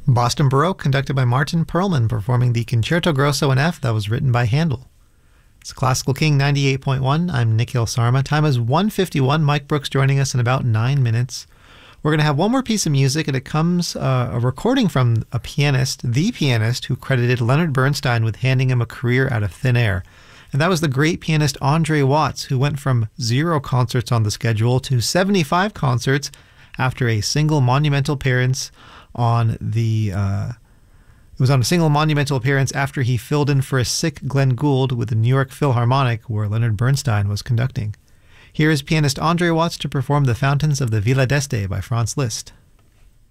Boston Baroque, conducted by Martin Perlman, performing the Concerto Grosso in F that was written by Handel. It's Classical King 98.1. I'm Nikhil Sarma. Time is 1:51. Mike Brooks joining us in about 9 minutes. We're going to have one more piece of music, and it comes a recording from a pianist, the pianist, who credited Leonard Bernstein with handing him a career out of thin air. And that was the great pianist Andre Watts, who went from 0 concerts on the schedule to 75 concerts after a single monumental appearance on the... It was on a single monumental appearance after he filled in for a sick Glenn Gould with the New York Philharmonic, where Leonard Bernstein was conducting. Here is pianist Andre Watts to perform The Fountains of the Villa d'Este by Franz Liszt.